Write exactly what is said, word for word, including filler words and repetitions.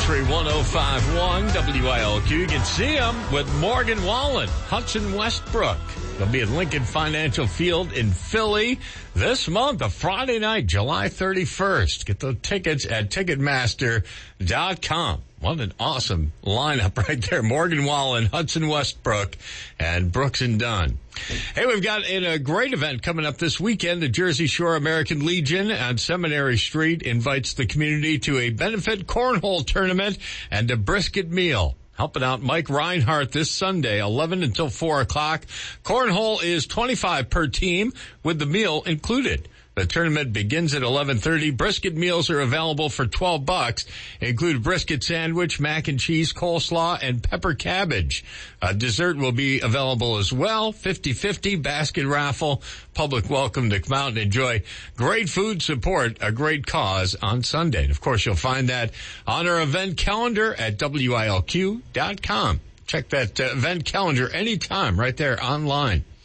Country one oh five point one W I L Q. You can see them with Morgan Wallen, Hudson Westbrook. They'll be at Lincoln Financial Field in Philly this month, a Friday night, July thirty-first. Get those tickets at Ticketmaster dot com. What an awesome lineup right there. Morgan Wallen, Hudson Westbrook, and Brooks and Dunn. Hey, we've got a great event coming up this weekend. The Jersey Shore American Legion on Seminary Street invites the community to a benefit cornhole tournament and a brisket meal. Helping out Mike Reinhart this Sunday, eleven until four o'clock. Cornhole is twenty-five per team with the meal included. The tournament begins at eleven thirty. Brisket meals are available for twelve bucks. Include brisket sandwich, mac and cheese, coleslaw, and pepper cabbage. Uh, dessert will be available as well. fifty-fifty basket raffle. Public welcome to come out and enjoy great food, support a great cause on Sunday. And of course, you'll find that on our event calendar at W I L Q dot com. Check that uh, event calendar anytime right there online.